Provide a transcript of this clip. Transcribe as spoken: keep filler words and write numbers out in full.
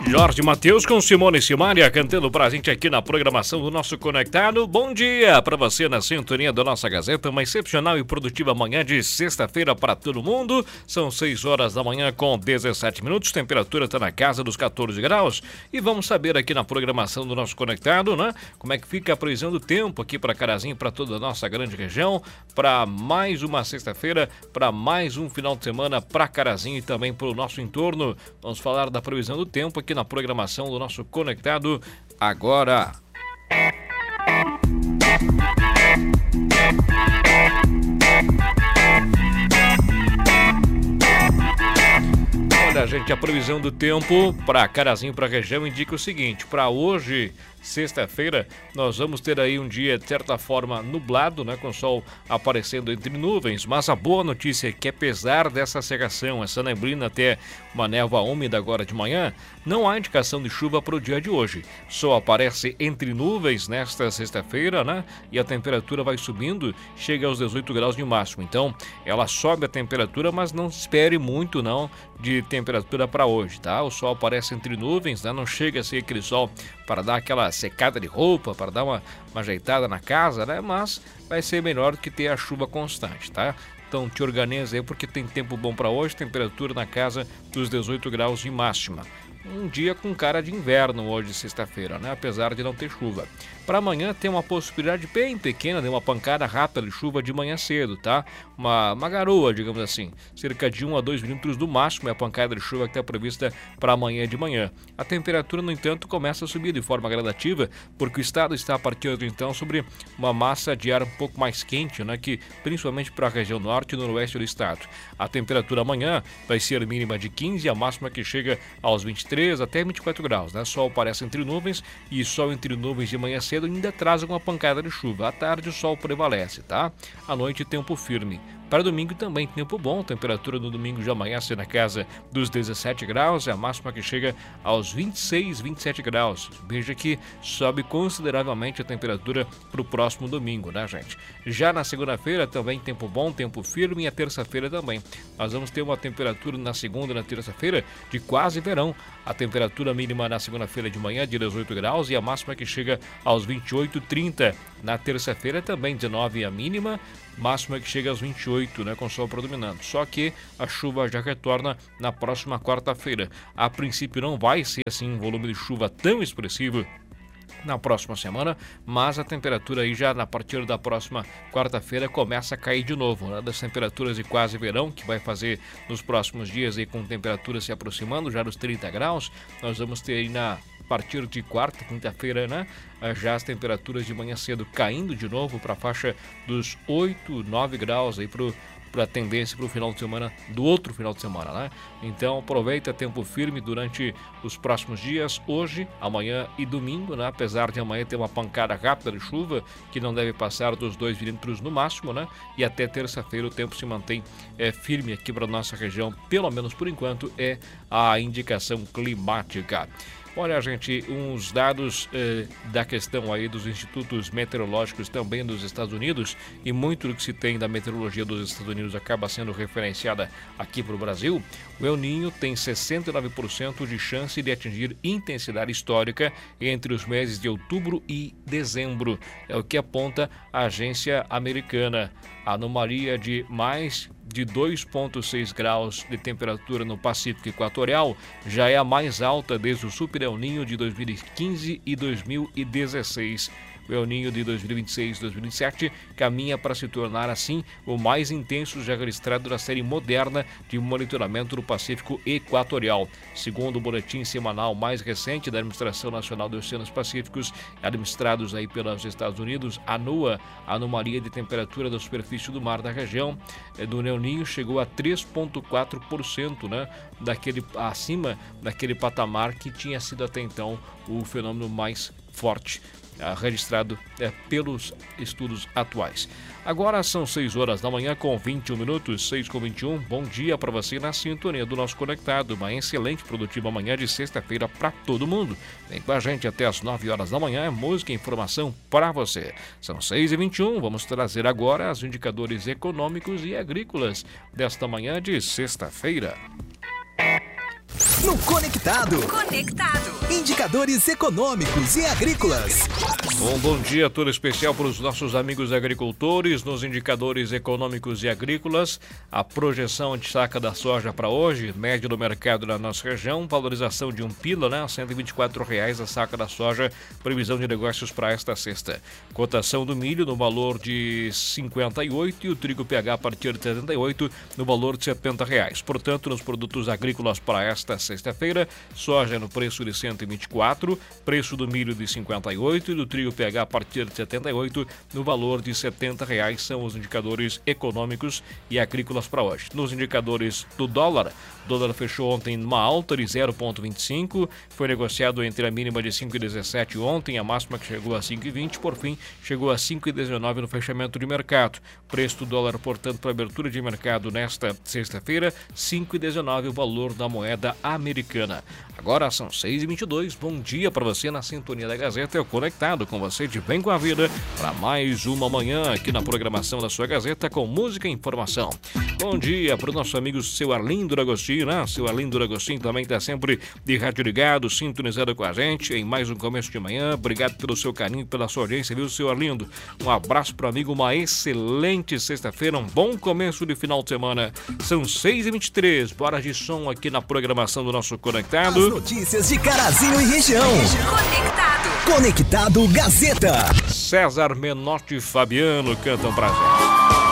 Jorge Mateus com Simone Simaria cantando pra gente aqui na programação do nosso Conectado. Bom dia pra você na sintonia da nossa Gazeta, uma excepcional e produtiva manhã de sexta-feira para todo mundo. São seis horas da manhã com dezessete minutos, temperatura tá na casa dos quatorze graus. E vamos saber aqui na programação do nosso Conectado, né? Como é que fica a previsão do tempo aqui para Carazinho, para toda a nossa grande região, para mais uma sexta-feira, para mais um final de semana para Carazinho e também para o nosso entorno. Vamos falar da previsão do tempo aqui na programação do nosso Conectado agora. Olha, gente, a previsão do tempo para Carazinho, para a região, indica o seguinte: para hoje, sexta-feira, nós vamos ter aí um dia, de certa forma, nublado, né, com o sol aparecendo entre nuvens, mas a boa notícia é que, apesar dessa cerração, essa neblina, até uma névoa úmida agora de manhã, não há indicação de chuva para o dia de hoje. Sol aparece entre nuvens nesta sexta-feira, né, e a temperatura vai subindo, chega aos dezoito graus de máximo. Então, ela sobe a temperatura, mas não espere muito, não, de temperatura para hoje, tá? O sol aparece entre nuvens, né, não chega a ser aquele sol para dar aquela secada de roupa, para dar uma, uma ajeitada na casa, né? Mas vai ser melhor do que ter a chuva constante, tá? Então te organiza aí porque tem tempo bom para hoje, temperatura na casa dos dezoito graus de máxima. Um dia com cara de inverno hoje, sexta-feira, né? Apesar de não ter chuva. Para amanhã tem uma possibilidade bem pequena de uma pancada rápida de chuva de manhã cedo, tá? Uma, uma garoa, digamos assim. Cerca de um a dois milímetros do máximo é a pancada de chuva que está prevista para amanhã de manhã. A temperatura, no entanto, começa a subir de forma gradativa, porque o estado está partindo então sobre uma massa de ar um pouco mais quente, né? Que principalmente para a região norte e noroeste do estado. A temperatura amanhã vai ser mínima de quinze e a máxima que chega aos vinte e três até vinte e quatro graus, né? Sol aparece entre nuvens e sol entre nuvens de manhã cedo ainda traz alguma pancada de chuva. À tarde o sol prevalece, tá? À noite tempo firme. Para domingo também tempo bom, temperatura no domingo já amanhece na casa dos dezessete graus, é a máxima que chega aos vinte e seis, vinte e sete graus. Veja que sobe consideravelmente a temperatura para o próximo domingo, né, gente? Já na segunda-feira também tempo bom, tempo firme, e a terça-feira também. Nós vamos ter uma temperatura na segunda e na terça-feira de quase verão. A temperatura mínima na segunda-feira de manhã de dezoito graus e a máxima que chega aos vinte e oito, trinta. Na terça-feira também dezenove a mínima, máxima que chega aos vinte e oito, né, com o sol predominando. Só que a chuva já retorna na próxima quarta-feira. A princípio não vai ser assim um volume de chuva tão expressivo na próxima semana, mas a temperatura aí já na partir da próxima quarta-feira começa a cair de novo, né, das temperaturas de quase verão, que vai fazer nos próximos dias aí com temperaturas se aproximando já dos trinta graus. Nós vamos ter aí na A partir de quarta, quinta-feira, né? Já as temperaturas de manhã cedo caindo de novo para a faixa dos oito, nove graus aí para a tendência para o final de semana, do outro final de semana, né? Então aproveita tempo firme durante os próximos dias, hoje, amanhã e domingo, né? Apesar de amanhã ter uma pancada rápida de chuva que não deve passar dos dois milímetros no máximo, né? E até terça-feira o tempo se mantém é, firme aqui para nossa região, pelo menos por enquanto é a indicação climática. Olha, gente, uns dados eh, da questão aí dos institutos meteorológicos também dos Estados Unidos, e muito do que se tem da meteorologia dos Estados Unidos acaba sendo referenciada aqui para o Brasil. O El Niño tem sessenta e nove por cento de chance de atingir intensidade histórica entre os meses de outubro e dezembro, é o que aponta a agência americana. A anomalia de mais de dois vírgula seis graus de temperatura no Pacífico Equatorial já é a mais alta desde o Super El Niño de dois mil e quinze e dois mil e dezesseis. O El Niño de dois mil e vinte e seis e dois mil e vinte e sete caminha para se tornar, assim, o mais intenso já registrado na série moderna de monitoramento do Pacífico Equatorial. Segundo o boletim semanal mais recente da Administração Nacional dos Oceanos Pacíficos, administrados aí pelos Estados Unidos, a NOAA, a anomalia de temperatura da superfície do mar da região do El Niño chegou a três vírgula quatro por cento, né, daquele, acima daquele patamar que tinha sido até então o fenômeno mais forte registrado é, pelos estudos atuais. Agora são seis horas da manhã com vinte e um minutos, seis com vinte e um. Bom dia para você na sintonia do nosso Conectado. Uma excelente, produtiva manhã de sexta-feira para todo mundo. Vem com a gente até as nove horas da manhã, música e informação para você. São seis e vinte e um, vamos trazer agora os indicadores econômicos e agrícolas desta manhã de sexta-feira. No Conectado. Conectado. Indicadores econômicos e agrícolas. Um bom dia todo especial para os nossos amigos agricultores. Nos indicadores econômicos e agrícolas, a projeção de saca da soja para hoje, média do mercado na nossa região, valorização de um pila, né? cento e vinte e quatro reais a saca da soja, previsão de negócios para esta sexta. Cotação do milho no valor de cinquenta e oito e o trigo P H a partir de setenta e oito no valor de setenta reais. Portanto, nos produtos agrícolas para esta sexta-feira, soja no preço de cento e vinte e quatro, preço do milho de cinquenta e oito e do trigo P H a partir de setenta e oito no valor de setenta reais. São os indicadores econômicos e agrícolas para hoje. Nos indicadores do dólar, o dólar fechou ontem numa alta de zero vírgula vinte e cinco, foi negociado entre a mínima de cinco vírgula dezessete ontem, a máxima que chegou a cinco vírgula vinte, por fim chegou a cinco vírgula dezenove no fechamento de mercado. Preço do dólar, portanto, para abertura de mercado nesta sexta-feira, cinco vírgula dezenove o valor da moeda americana. Agora são seis e vinte e dois, bom dia para você na sintonia da Gazeta, eu conectado com você de bem com a vida para mais uma manhã aqui na programação da sua Gazeta com música e informação. Bom dia para o nosso amigo seu Arlindo Agostinho, né? Seu Arlindo Agostinho também está sempre de rádio ligado, sintonizado com a gente em mais um começo de manhã. Obrigado pelo seu carinho, pela sua audiência, viu, seu Arlindo? Um abraço para o amigo, uma excelente sexta-feira, um bom começo de final de semana. São seis e vinte e três, horas de som aqui na programação do nosso Conectado. As notícias de Carazinho e região. Conectado. Conectado Gazeta. César Menotti e Fabiano cantam pra gente.